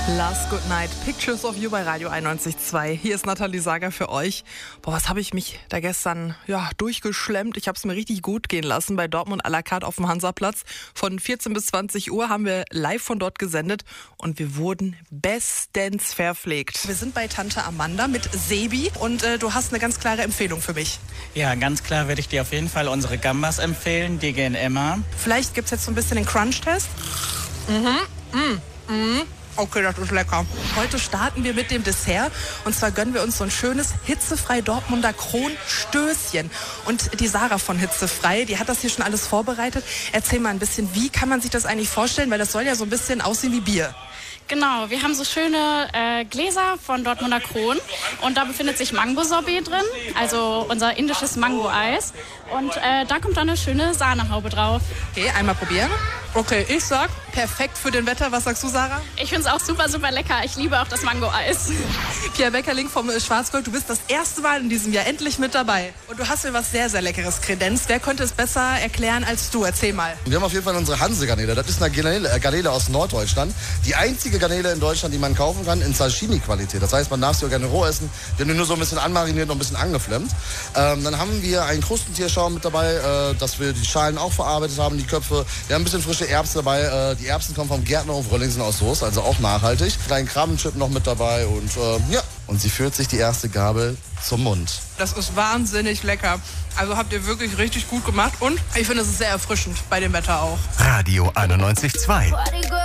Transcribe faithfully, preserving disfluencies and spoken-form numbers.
Last Good Night, Pictures of You bei Radio einundneunzig Komma zwei. Hier ist Nathalie Sager für euch. Boah, was habe ich mich da gestern ja, durchgeschlemmt. Ich habe es mir richtig gut gehen lassen bei Dortmund à la carte auf dem Hansaplatz. Von vierzehn bis zwanzig Uhr haben wir live von dort gesendet und wir wurden bestens verpflegt. Wir sind bei Tante Amanda mit Sebi und äh, du hast eine ganz klare Empfehlung für mich. Ja, ganz klar würde ich dir auf jeden Fall unsere Gambas empfehlen. Die gehen immer. Vielleicht gibt es jetzt so ein bisschen den Crunch-Test. Mhm, mhm, mhm. Okay, das ist lecker. Heute starten wir mit dem Dessert und zwar gönnen wir uns so ein schönes hitzefrei Dortmunder Kronstößchen. Und die Sarah von Hitzefrei, die hat das hier schon alles vorbereitet. Erzähl mal ein bisschen, wie kann man sich das eigentlich vorstellen, weil das soll ja so ein bisschen aussehen wie Bier. Genau, wir haben so schöne äh, Gläser von Dortmunder Kron und da befindet sich Mango-Sorbet drin, also unser indisches Mango-Eis. Und äh, da kommt dann eine schöne Sahnehaube drauf. Okay, einmal probieren. Okay, ich sag, perfekt für den Wetter. Was sagst du, Sarah? Ich finde es auch super, super lecker. Ich liebe auch das Mango-Eis. Pia Beckerling vom Schwarzgold, du bist das erste Mal in diesem Jahr endlich mit dabei. Und du hast mir was sehr, sehr Leckeres kredenzt. Wer könnte es besser erklären als du? Erzähl mal. Wir haben auf jeden Fall unsere Hanse-Garnele. Das ist eine Garnele, äh, Garnele aus Norddeutschland. Die einzige Garnele in Deutschland, die man kaufen kann, in Sashimi-Qualität. Das heißt, man darf sie auch gerne roh essen. Wir haben die nur so ein bisschen anmariniert und ein bisschen angeflammt. Ähm, dann haben wir einen Krustentierschaum mit dabei, äh, dass wir die Schalen auch verarbeitet haben, die Köpfe. Wir haben ein bisschen frische Erbsen dabei. Äh, die Erbsen kommen vom Gärtnerhof Röllingsen aus Soest, also auch nachhaltig. Kleinen Krabbenchip noch mit dabei und äh, ja. Und sie führt sich die erste Gabel zum Mund. Das ist wahnsinnig lecker. Also habt ihr wirklich richtig gut gemacht und ich finde, es ist sehr erfrischend bei dem Wetter auch. Radio einundneunzig Komma zwei.